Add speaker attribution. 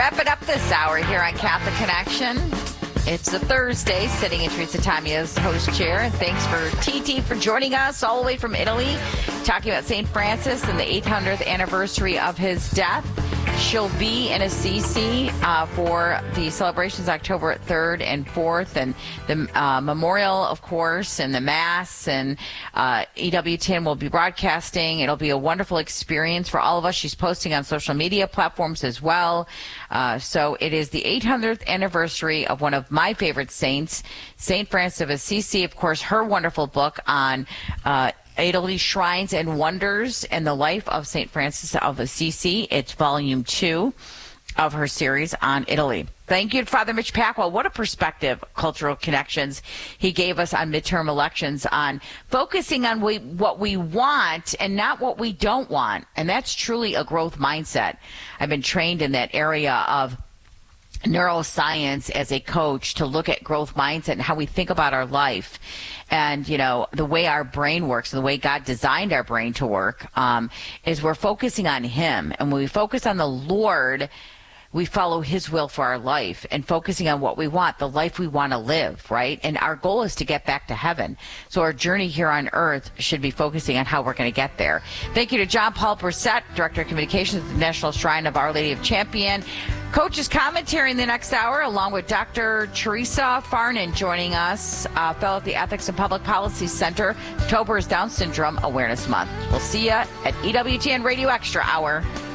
Speaker 1: Wrapping up this hour here on Catholic Connection. It's a Thursday, sitting in Teresa Tamia's host chair. And thanks for TT for joining us all the way from Italy, talking about St. Francis and the 800th anniversary of his death. She'll be in Assisi for the celebrations October 3rd and 4th, and the memorial, of course, and the Mass, and EWTN will be broadcasting. It'll be a wonderful experience for all of us. She's posting on social media platforms as well. So it is the 800th anniversary of one of my favorite saints, St. Francis of Assisi. Of course, her wonderful book on Italy, Shrines and Wonders, and the Life of St. Francis of Assisi. It's volume 2 of her series on Italy. Thank you to Father Mitch Pacwa. What a perspective, Cultural Connections, he gave us on midterm elections, on focusing on what we want and not what we don't want. And that's truly a growth mindset. I've been trained in that area of neuroscience as a coach to look at growth mindset and how we think about our life. And, you know, the way our brain works and the way God designed our brain to work is we're focusing on Him. And when we focus on the Lord, we follow His will for our life and focusing on what we want, the life we want to live, right? And our goal is to get back to heaven. So our journey here on earth should be focusing on how we're going to get there. Thank you to John Paul Brissett, Director of Communications at the National Shrine of Our Lady of Champion. Coach's commentary in the next hour, along with Dr. Teresa Farnan joining us, fellow at the Ethics and Public Policy Center. October is Down Syndrome Awareness Month. We'll see you at EWTN Radio Extra Hour.